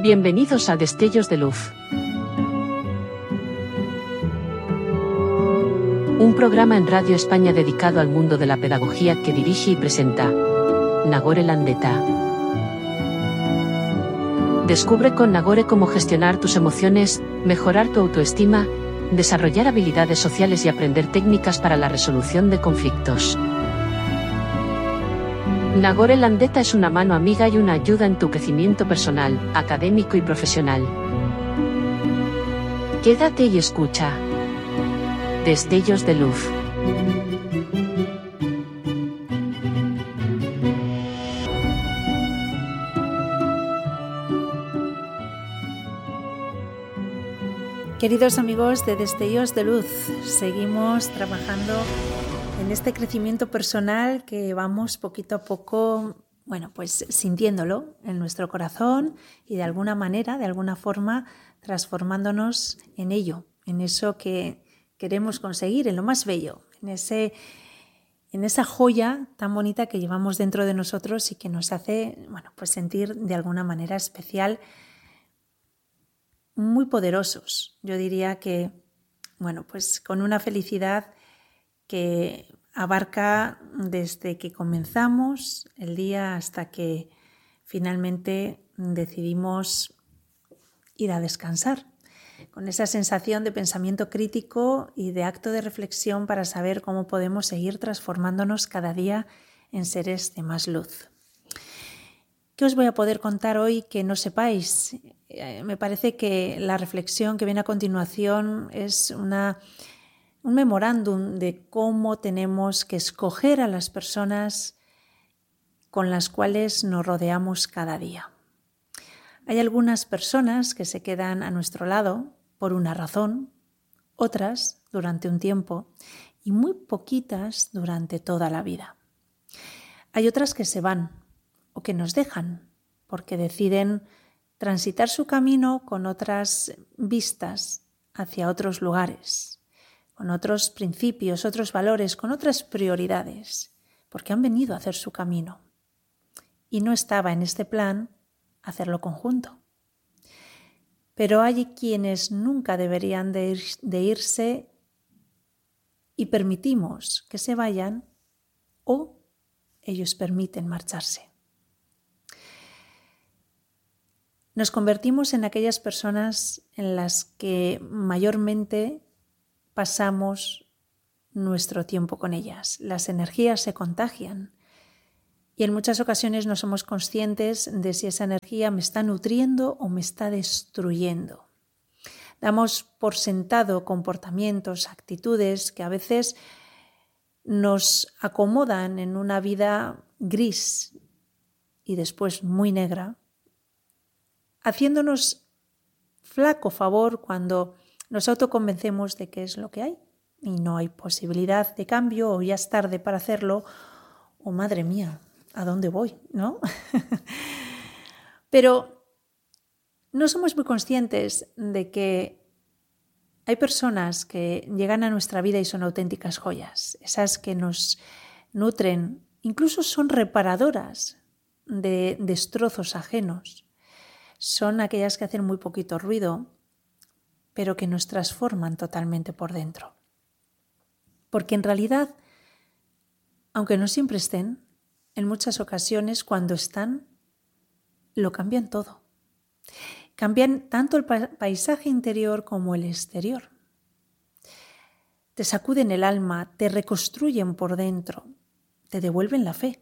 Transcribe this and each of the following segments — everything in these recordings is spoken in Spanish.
Bienvenidos a Destellos de Luz. Un programa en Radio España dedicado al mundo de la pedagogía que dirige y presenta Nagore Landeta. Descubre con Nagore cómo gestionar tus emociones, mejorar tu autoestima, desarrollar habilidades sociales y aprender técnicas para la resolución de conflictos. Nagore Landeta es una mano amiga y una ayuda en tu crecimiento personal, académico y profesional. Quédate y escucha. Destellos de Luz. Queridos amigos de Destellos de Luz, seguimos trabajando en este crecimiento personal que vamos poquito a poco, pues sintiéndolo en nuestro corazón y de alguna manera, de alguna forma, transformándonos en ello, en eso que queremos conseguir, en lo más bello, en esa joya tan bonita que llevamos dentro de nosotros y que nos hace, sentir de alguna manera especial, muy poderosos. Yo diría que, con una felicidad que abarca desde que comenzamos el día hasta que finalmente decidimos ir a descansar, con esa sensación de pensamiento crítico y de acto de reflexión para saber cómo podemos seguir transformándonos cada día en seres de más luz. ¿Qué os voy a poder contar hoy que no sepáis? Me parece que la reflexión que viene a continuación es un memorándum de cómo tenemos que escoger a las personas con las cuales nos rodeamos cada día. Hay algunas personas que se quedan a nuestro lado por una razón, otras durante un tiempo y muy poquitas durante toda la vida. Hay otras que se van o que nos dejan porque deciden transitar su camino con otras vistas hacia otros lugares, con otros principios, otros valores, con otras prioridades, porque han venido a hacer su camino. Y no estaba en este plan hacerlo conjunto. Pero hay quienes nunca deberían de irse y permitimos que se vayan o ellos permiten marcharse. Nos convertimos en aquellas personas en las que mayormente pasamos nuestro tiempo con ellas. Las energías se contagian y en muchas ocasiones no somos conscientes de si esa energía me está nutriendo o me está destruyendo. Damos por sentado comportamientos, actitudes que a veces nos acomodan en una vida gris y después muy negra, haciéndonos flaco favor cuando nos autoconvencemos de que es lo que hay y no hay posibilidad de cambio o ya es tarde para hacerlo o madre mía, ¿a dónde voy? ¿No? Pero no somos muy conscientes de que hay personas que llegan a nuestra vida y son auténticas joyas, esas que nos nutren, incluso son reparadoras de destrozos ajenos. Son aquellas que hacen muy poquito ruido, pero que nos transforman totalmente por dentro. Porque en realidad, aunque no siempre estén, en muchas ocasiones cuando están, lo cambian todo. Cambian tanto el paisaje interior como el exterior. Te sacuden el alma, te reconstruyen por dentro, te devuelven la fe.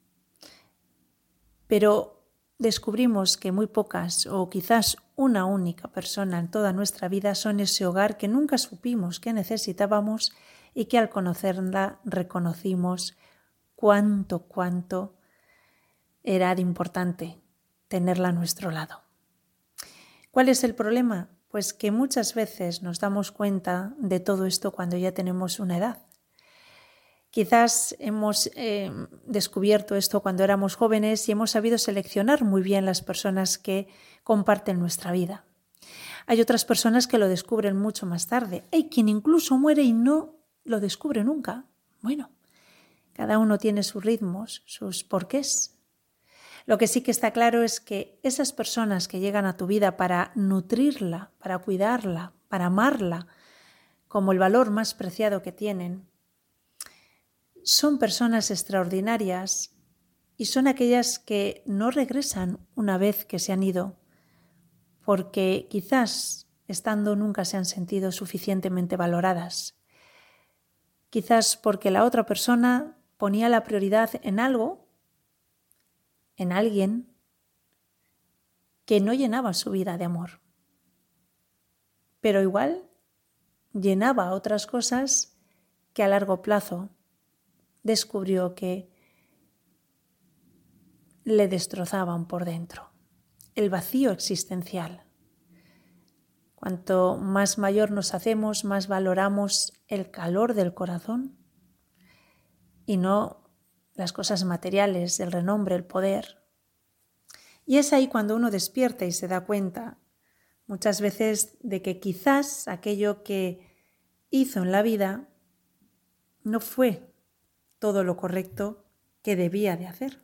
Pero descubrimos que muy pocas o quizás una única persona en toda nuestra vida son ese hogar que nunca supimos que necesitábamos y que al conocerla reconocimos cuánto era de importante tenerla a nuestro lado. ¿Cuál es el problema? Pues que muchas veces nos damos cuenta de todo esto cuando ya tenemos una edad. Quizás hemos descubierto esto cuando éramos jóvenes y hemos sabido seleccionar muy bien las personas que comparten nuestra vida. Hay otras personas que lo descubren mucho más tarde. Hay quien incluso muere y no lo descubre nunca. Bueno, cada uno tiene sus ritmos, sus porqués. Lo que sí que está claro es que esas personas que llegan a tu vida para nutrirla, para cuidarla, para amarla, como el valor más preciado que tienen, son personas extraordinarias y son aquellas que no regresan una vez que se han ido, porque quizás estando nunca se han sentido suficientemente valoradas. Quizás porque la otra persona ponía la prioridad en algo, en alguien, que no llenaba su vida de amor. Pero igual llenaba otras cosas que a largo plazo descubrió que le destrozaban por dentro. El vacío existencial. Cuanto más mayor nos hacemos, más valoramos el calor del corazón y no las cosas materiales, el renombre, el poder. Y es ahí cuando uno despierta y se da cuenta muchas veces de que quizás aquello que hizo en la vida no fue todo lo correcto que debía de hacer.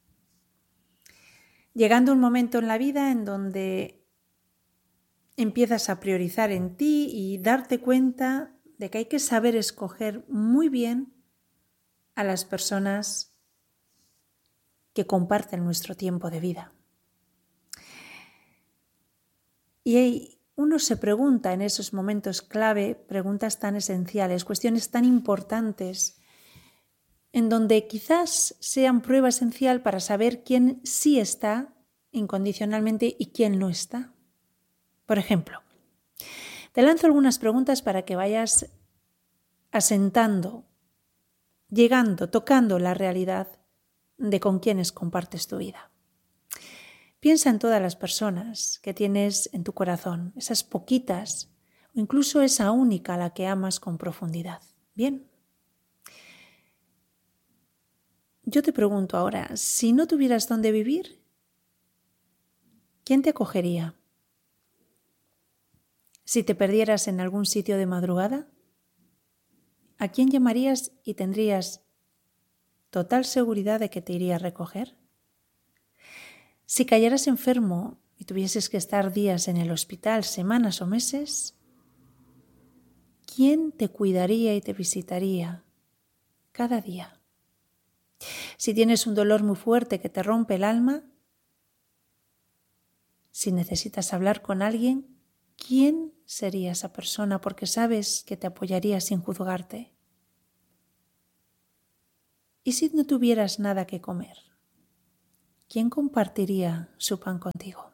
Llegando un momento en la vida en donde empiezas a priorizar en ti y darte cuenta de que hay que saber escoger muy bien a las personas que comparten nuestro tiempo de vida. Y uno se pregunta en esos momentos clave, preguntas tan esenciales, cuestiones tan importantes, en donde quizás sean prueba esencial para saber quién sí está incondicionalmente y quién no está. Por ejemplo, te lanzo algunas preguntas para que vayas asentando, llegando, tocando la realidad de con quiénes compartes tu vida. Piensa en todas las personas que tienes en tu corazón, esas poquitas o incluso esa única a la que amas con profundidad. Bien. Yo te pregunto ahora, si no tuvieras dónde vivir, ¿quién te acogería? Si te perdieras en algún sitio de madrugada, ¿a quién llamarías y tendrías total seguridad de que te iría a recoger? Si cayeras enfermo y tuvieses que estar días en el hospital, semanas o meses, ¿quién te cuidaría y te visitaría cada día? Si tienes un dolor muy fuerte que te rompe el alma, si necesitas hablar con alguien, ¿quién sería esa persona? Porque sabes que te apoyaría sin juzgarte. ¿Y si no tuvieras nada que comer? ¿Quién compartiría su pan contigo?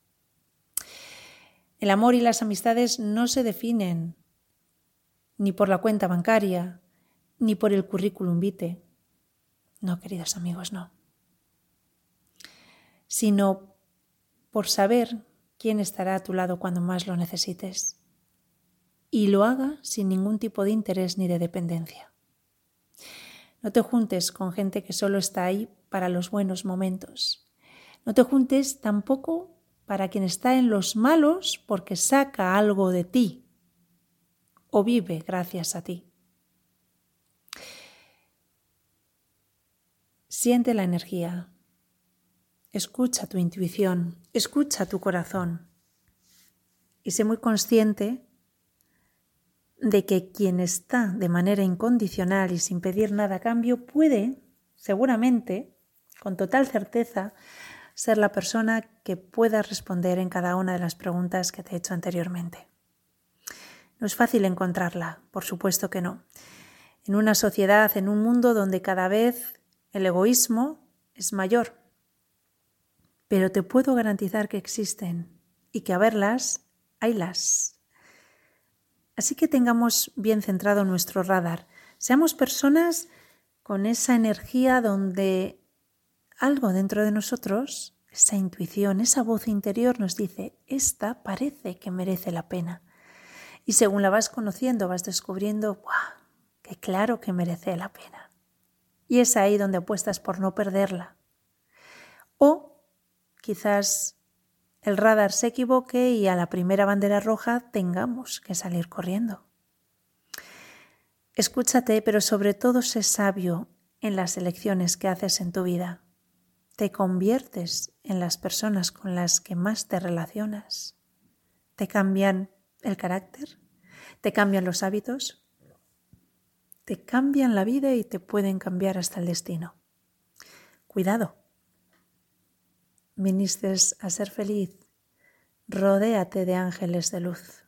El amor y las amistades no se definen ni por la cuenta bancaria, ni por el currículum vitae. No, queridos amigos, no. Sino por saber quién estará a tu lado cuando más lo necesites. Y lo haga sin ningún tipo de interés ni de dependencia. No te juntes con gente que solo está ahí para los buenos momentos. No te juntes tampoco para quien está en los malos porque saca algo de ti o vive gracias a ti. Siente la energía, escucha tu intuición, escucha tu corazón y sé muy consciente de que quien está de manera incondicional y sin pedir nada a cambio puede, seguramente, con total certeza, ser la persona que pueda responder en cada una de las preguntas que te he hecho anteriormente. No es fácil encontrarla, por supuesto que no. En una sociedad, en un mundo donde cada vez el egoísmo es mayor. Pero te puedo garantizar que existen y que a verlas, haylas. Así que tengamos bien centrado nuestro radar. Seamos personas con esa energía donde algo dentro de nosotros, esa intuición, esa voz interior nos dice, esta parece que merece la pena. Y según la vas conociendo, vas descubriendo, ¡guau!, que claro que merece la pena. Y es ahí donde apuestas por no perderla. O quizás el radar se equivoque y a la primera bandera roja tengamos que salir corriendo. Escúchate, pero sobre todo sé sabio en las elecciones que haces en tu vida. te conviertes en las personas con las que más te relacionas, te cambian el carácter, te cambian los hábitos, te cambian la vida y te pueden cambiar hasta el destino. Cuidado. Viniste a ser feliz. Rodéate de ángeles de luz.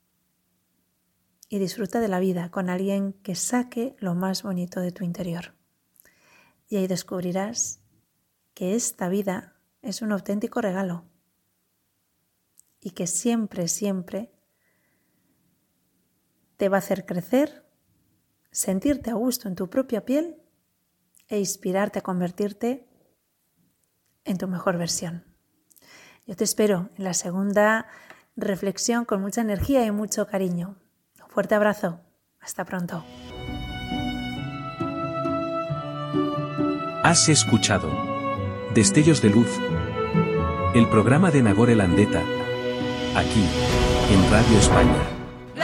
Y disfruta de la vida con alguien que saque lo más bonito de tu interior. Y ahí descubrirás que esta vida es un auténtico regalo. Y que siempre, siempre te va a hacer crecer, sentirte a gusto en tu propia piel e inspirarte a convertirte en tu mejor versión. Yo te espero en la segunda reflexión con mucha energía y mucho cariño. Un fuerte abrazo. Hasta pronto. Has escuchado Destellos de Luz, el programa de Nagore Landeta, aquí, en Radio España.